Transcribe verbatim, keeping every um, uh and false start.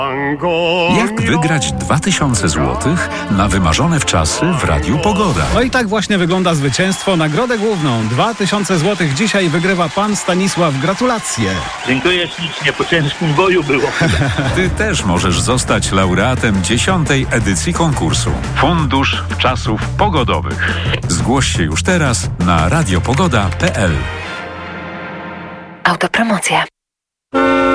Jak wygrać dwa tysiące złotych na wymarzone wczasy w Radiu Pogoda? No i tak właśnie wygląda zwycięstwo. Nagrodę główną dwa tysiące złotych dzisiaj wygrywa pan Stanisław. Gratulacje. Dziękuję ślicznie, po ciężkim boju było. Ty też możesz zostać laureatem dziesiątej edycji konkursu. Fundusz Wczasów Pogodowych. Zgłoś się już teraz na radiopogoda kropka p l. Autopromocja.